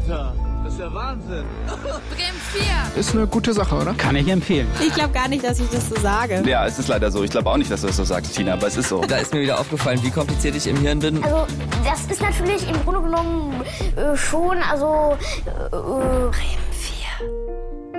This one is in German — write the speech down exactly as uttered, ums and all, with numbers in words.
Alter, das ist ja Wahnsinn. Bremen vier. Ist eine gute Sache, oder? Kann ich empfehlen. Ich glaube gar nicht, dass ich das so sage. Ja, es ist leider so. Ich glaube auch nicht, dass du das so sagst, Tina, aber es ist so. Da ist mir wieder aufgefallen, wie kompliziert ich im Hirn bin. Also, das ist natürlich im Grunde genommen äh, schon, also... Äh, Bremen vier.